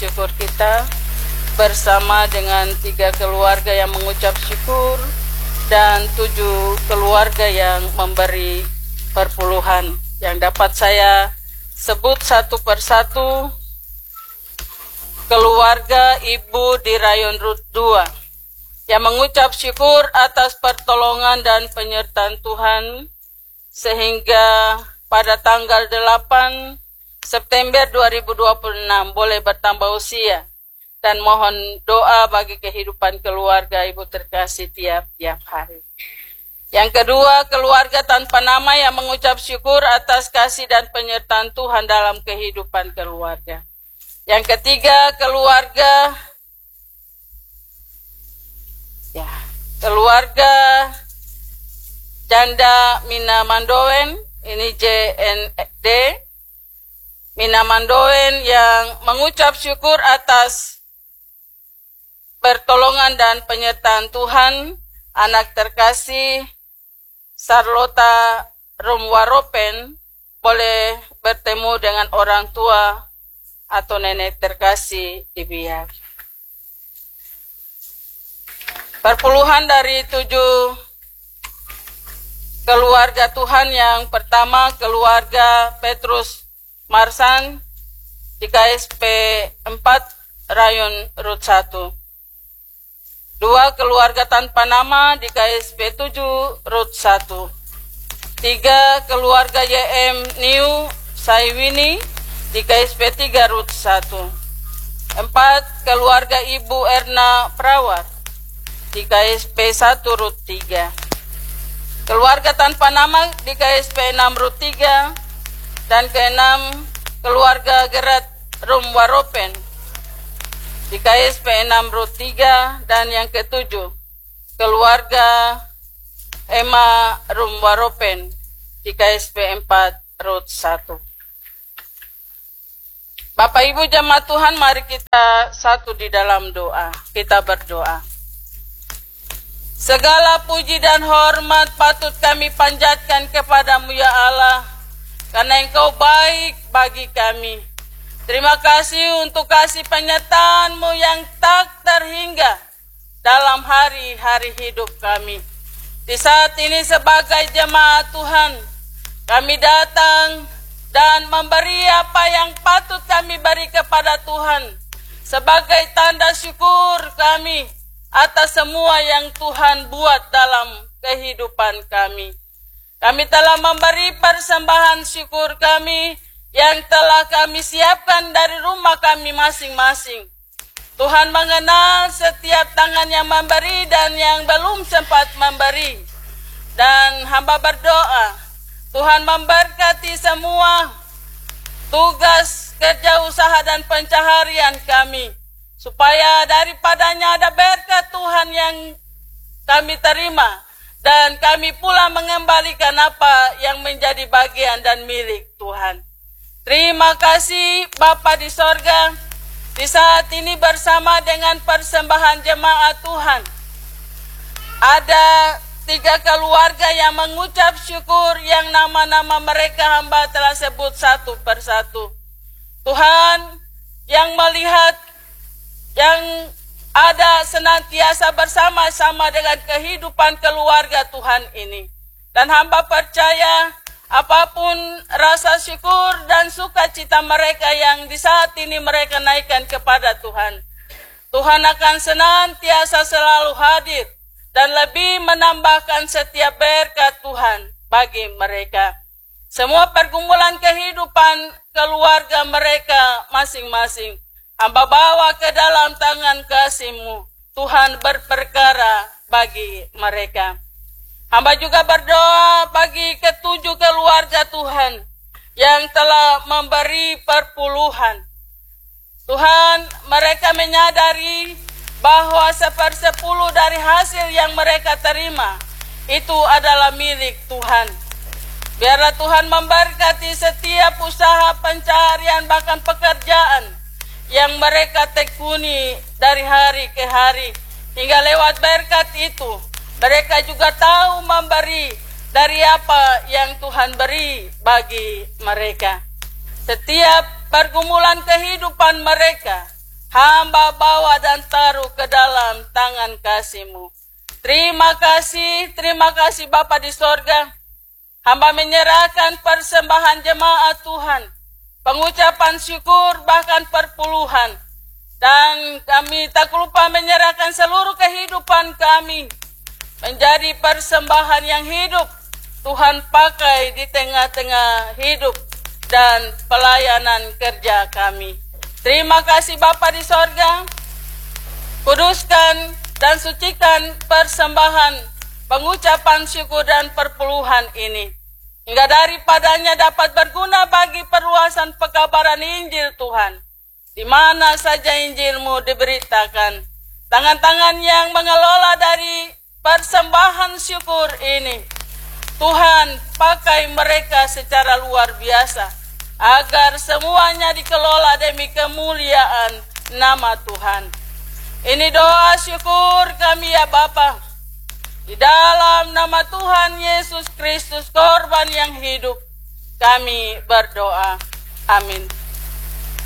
syukur kita bersama dengan 3 keluarga yang mengucap syukur dan 7 keluarga yang memberi perpuluhan, yang dapat saya sebut satu persatu. Keluarga Ibu di Rayon Rut 2 yang mengucap syukur atas pertolongan dan penyertaan Tuhan sehingga pada tanggal 8 September 2026 boleh bertambah usia, dan mohon doa bagi kehidupan keluarga Ibu terkasih tiap-tiap hari. Yang kedua, keluarga tanpa nama yang mengucap syukur atas kasih dan penyertaan Tuhan dalam kehidupan keluarga. Yang ketiga, keluarga Janda Mina Mandowen, ini JND Mina Mandowen yang mengucap syukur atas pertolongan dan penyertaan Tuhan. Anak terkasih Sarlota Rumwaropen boleh bertemu dengan orang tua atau nenek terkasih di biak. Perpuluhan dari 7 keluarga Tuhan. Yang pertama, keluarga Petrus Marsan di KSP 4 Rayon Rut 1. 2, keluarga tanpa nama di KSP 7 Rut 1. 3, keluarga YM New Saiwini di KSP 3 Rut 1. 4, keluarga Ibu Erna Prawat di KSP 1 Rut 3. Keluarga tanpa nama di KSP 6 Rut 3. Dan ke-6, keluarga Gerat Rumwaropen di KSP 6 Rut 3. Dan yang ke-7, keluarga Emma Rumwaropen di KSP 4 Rut 1. Bapak Ibu jemaat Tuhan, mari kita satu di dalam doa. Kita berdoa. Segala puji dan hormat patut kami panjatkan kepadamu ya Allah, karena Engkau baik bagi kami. Terima kasih untuk kasih penyertaan-Mu yang tak terhingga dalam hari-hari hidup kami. Di saat ini sebagai jemaat Tuhan, kami datang dan memberi apa yang patut kami beri kepada Tuhan sebagai tanda syukur kami atas semua yang Tuhan buat dalam kehidupan kami. Kami telah memberi persembahan syukur kami yang telah kami siapkan dari rumah kami masing-masing. Tuhan mengenal setiap tangan yang memberi dan yang belum sempat memberi. Dan hamba berdoa, Tuhan memberkati semua tugas, kerja, usaha, dan pencaharian kami, supaya daripadanya ada berkat Tuhan yang kami terima, dan kami pula mengembalikan apa yang menjadi bagian dan milik Tuhan. Terima kasih Bapa di sorga, di saat ini bersama dengan persembahan jemaat Tuhan. Ada 3 keluarga yang mengucap syukur yang nama-nama mereka hamba telah sebut satu persatu. Tuhan yang melihat, yang ada senantiasa bersama-sama dengan kehidupan keluarga Tuhan ini. Dan hamba percaya apapun rasa syukur dan sukacita mereka yang di saat ini mereka naikkan kepada Tuhan, Tuhan akan senantiasa selalu hadir dan lebih menambahkan setiap berkat Tuhan bagi mereka. Semua pergumulan kehidupan keluarga mereka masing-masing, hamba bawa ke dalam tangan kasih-Mu. Tuhan berperkara bagi mereka. Hamba juga berdoa bagi ke-7 keluarga Tuhan yang telah memberi perpuluhan. Tuhan, mereka menyadari bahwa 1/10 dari hasil yang mereka terima itu adalah milik Tuhan. Biarlah Tuhan memberkati setiap usaha pencarian bahkan pekerjaan yang mereka tekuni dari hari ke hari. Hingga lewat berkat itu mereka juga tahu memberi dari apa yang Tuhan beri bagi mereka. Setiap pergumulan kehidupan mereka, hamba bawa dan taruh ke dalam tangan kasih-Mu. Terima kasih Bapa di sorga. Hamba menyerahkan persembahan jemaat Tuhan, pengucapan syukur bahkan perpuluhan. Dan kami tak lupa menyerahkan seluruh kehidupan kami menjadi persembahan yang hidup. Tuhan pakai di tengah-tengah hidup dan pelayanan kerja kami. Terima kasih Bapa di sorga. Kuduskan dan sucikan persembahan, pengucapan syukur dan perpuluhan ini, hingga daripadanya dapat berguna bagi perluasan pekabaran Injil Tuhan. Di mana saja Injil-Mu diberitakan, tangan-tangan yang mengelola dari persembahan syukur ini, Tuhan pakai mereka secara luar biasa, agar semuanya dikelola demi kemuliaan nama Tuhan. Ini doa syukur kami ya Bapa, di dalam nama Tuhan Yesus Kristus, korban yang hidup, kami berdoa. Amin.